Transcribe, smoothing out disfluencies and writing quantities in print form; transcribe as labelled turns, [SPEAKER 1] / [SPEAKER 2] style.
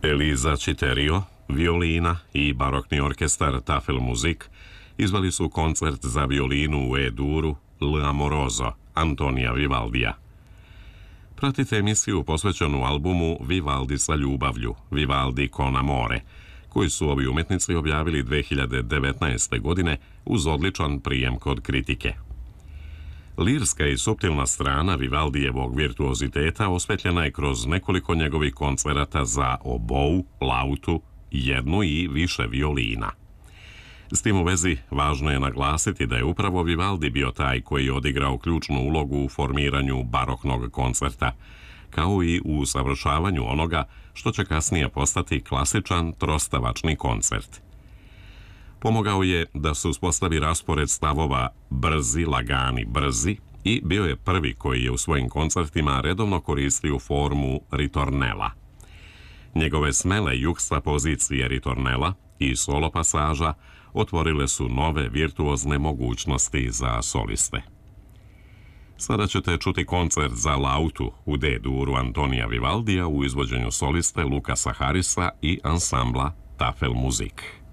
[SPEAKER 1] Eliza Citerio, violina i barokni orkestar Tafel Muzik izveli su koncert za violinu u E-duru L'Amoroso Antonija Vivaldija. Pratite emisiju posvećenu albumu Vivaldi sa ljubavlju, Vivaldi con amore, koji su ovi umetnici objavili 2019. godine uz odličan prijem kod kritike. Lirska i suptilna strana Vivaldijevog virtuoziteta osvetljena je kroz nekoliko njegovih koncerata za obou, lautu, jednu i više violina. S tim u vezi, važno je naglasiti da je upravo Vivaldi bio taj koji je odigrao ključnu ulogu u formiranju baroknog koncerta, kao i u usavršavanju onoga što će kasnije postati klasičan trostavačni koncert. Pomogao je da se uspostavi raspored stavova brzi, lagani, brzi i bio je prvi koji je u svojim koncertima redovno koristio formu ritornela. Njegove smele juksta pozicije ritornela i solo pasaža otvorile su nove virtuozne mogućnosti za soliste. Sada ćete čuti koncert za lautu u D-duru Antonija Vivaldija u izvođenju soliste Lukasa Harisa i ansambla Tafel Muzik.